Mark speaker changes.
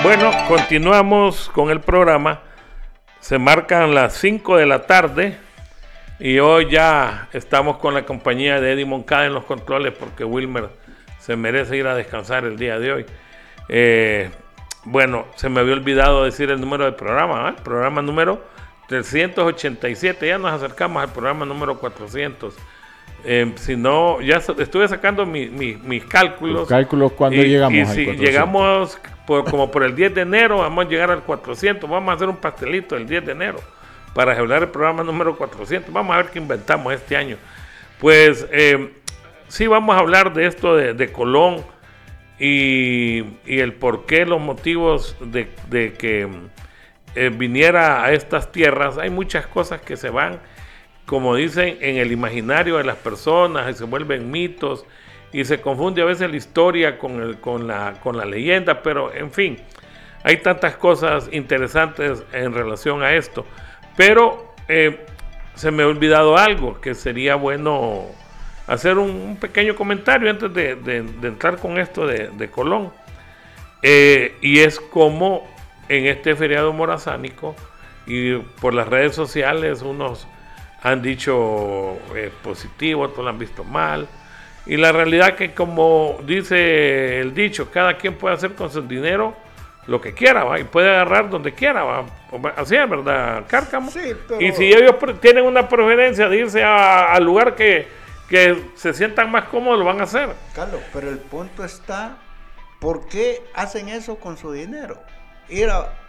Speaker 1: Bueno, continuamos con el programa. Se marcan las 5 de la tarde y hoy ya estamos con la compañía de Eddie Moncada en los controles porque Wilmer se merece ir a descansar el día de hoy. Bueno, se me había olvidado decir el número del programa, el programa número 387, ya nos acercamos al programa número 400. Si no, ya estuve sacando mis cálculos.
Speaker 2: Los cálculos cuando llegamos
Speaker 1: y
Speaker 2: al
Speaker 1: si
Speaker 2: 400.
Speaker 1: llegamos como por el 10 de enero, vamos a llegar al 400, vamos a hacer un pastelito el 10 de enero para celebrar el programa número 400. Vamos a ver qué inventamos este año. Pues sí, vamos a hablar de esto de Colón y el por qué, los motivos de que viniera a estas tierras. Hay muchas cosas que se van, como dicen, en el imaginario de las personas y se vuelven mitos y se confunde a veces la historia con la leyenda, pero en fin, hay tantas cosas interesantes en relación a esto. Pero se me ha olvidado algo que sería bueno hacer un pequeño comentario antes de entrar con esto de Colón. Y es como en este feriado morazánico y por las redes sociales unos han dicho positivo, otros lo han visto mal. Y la realidad que, como dice el dicho, cada quien puede hacer con su dinero lo que quiera, ¿va? Y puede agarrar donde quiera, ¿va? Así es, ¿verdad, Cárcamo?
Speaker 3: Sí, pero...
Speaker 1: Y si ellos tienen una preferencia de irse al lugar que se sientan más cómodos, lo van a hacer.
Speaker 3: Carlos, pero el punto está, ¿por qué hacen eso con su dinero? Ir a